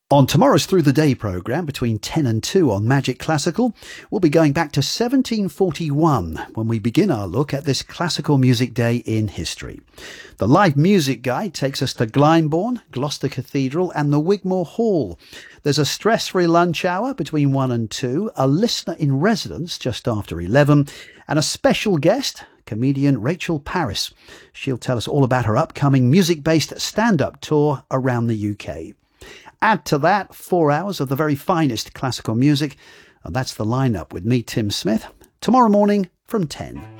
On tomorrow's Through the Day programme, between 10 and 2 on Magic Classical, we'll be going back to 1741 when we begin our look at this classical music day in history. The live music guide takes us to Glyndebourne, Gloucester Cathedral and the Wigmore Hall. There's a stress-free lunch hour between 1 and 2, a listener in residence just after 11, and a special guest, comedian Rachel Parris. She'll tell us all about her upcoming music-based stand-up tour around the UK. Add to that 4 hours of the very finest classical music, and that's the lineup with me, Tim Smith, tomorrow morning from 10.